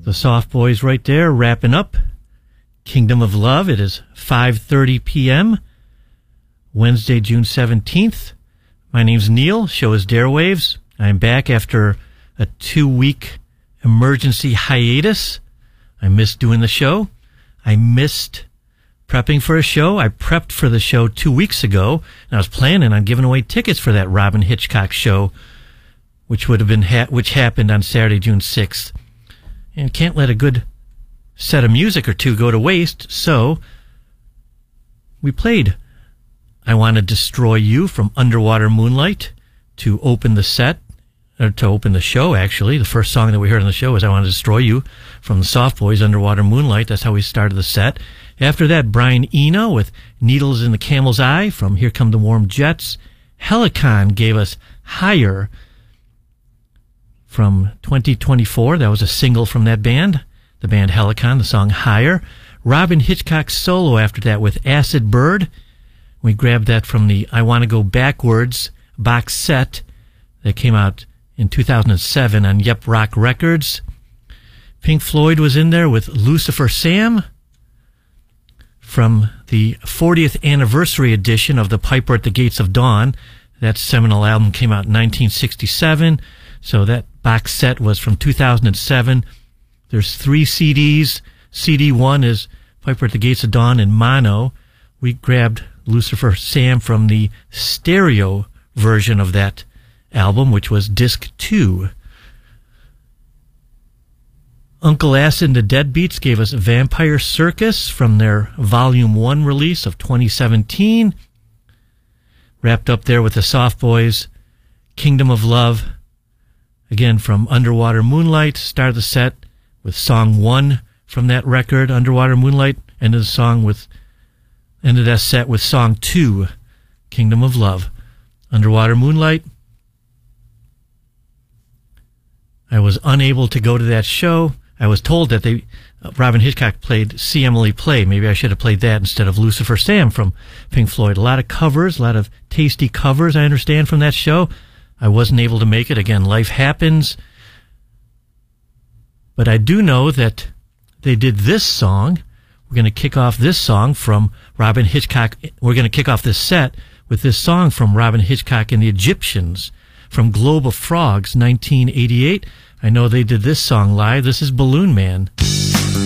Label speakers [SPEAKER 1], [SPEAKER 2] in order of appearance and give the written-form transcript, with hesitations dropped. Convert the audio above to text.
[SPEAKER 1] The Soft Boys right there, wrapping up Kingdom of Love. It is 5:30 p.m., Wednesday, June 17th. My name's Neil. Show is Darewaves. I'm back after a 2-week emergency hiatus. I missed doing the show. I missed prepping for a show. I prepped for the show 2 weeks ago, and I was planning on giving away tickets for that Robyn Hitchcock show, which would have been which happened on Saturday, June 6th. And can't let a good set of music or two go to waste, so we played I Want to Destroy You from Underwater Moonlight to open the set, or to open the show, actually. The first song that we heard on the show was I Want to Destroy You from the Soft Boys, Underwater Moonlight. That's how we started the set. After that, Brian Eno with Needles in the Camel's Eye from Here Come the Warm Jets. Helicon gave us Higher from 2024. That was a single from that band, the band Helicon, the song Higher. Robyn Hitchcock solo after that with Acid Bird. We grabbed that from the I Want to Go Backwards box set that came out in 2007 on Yep Rock Records. Pink Floyd was in there with Lucifer Sam from the 40th anniversary edition of The Piper at the Gates of Dawn. That seminal album came out in 1967, so that box set was from 2007. There's 3 CDs. CD 1 is Piper at the Gates of Dawn in mono. We grabbed Lucifer Sam from the stereo version of that album, which was disc 2. Uncle Acid and the Deadbeats gave us Vampire Circus from their Volume 1 release of 2017. Wrapped up there with the Soft Boys, Kingdom of Love, again from Underwater Moonlight. Started the set with song 1 from that record, Underwater Moonlight. Ended that set with song 2, Kingdom of Love, Underwater Moonlight. I was unable to go to that show. I was told that Robyn Hitchcock played See Emily Play. Maybe I should have played that instead of Lucifer Sam from Pink Floyd. A lot of covers, a lot of tasty covers, I understand, from that show. I wasn't able to make it. Again, life happens. But I do know that they did this song. We're going to kick off this song from Robyn Hitchcock. We're going to kick off this set with this song from Robyn Hitchcock and the Egyptians from Globe of Frogs, 1988. I know they did this song live. This is Balloon Man.